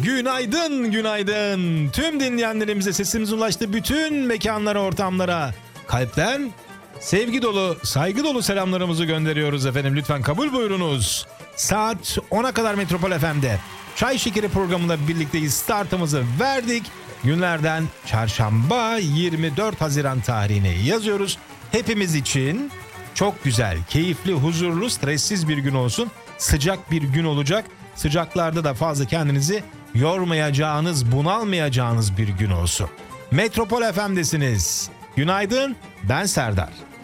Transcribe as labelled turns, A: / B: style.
A: Günaydın, günaydın. Tüm dinleyenlerimize sesimiz ulaştı bütün mekanlara, ortamlara. Kalpten sevgi dolu, saygı dolu selamlarımızı gönderiyoruz efendim. Lütfen kabul buyurunuz. Saat 10'a kadar Metropol FM'de Çay Şekeri programında birlikteyiz. Startımızı verdik. Günlerden çarşamba 24 Haziran tarihine yazıyoruz. Hepimiz için çok güzel, keyifli, huzurlu, stressiz bir gün olsun. Sıcak bir gün olacak. Sıcaklarda da fazla kendinizi yormayacağınız, bunalmayacağınız bir gün olsun. Metropol FM'desiniz. Günaydın, ben Serdar.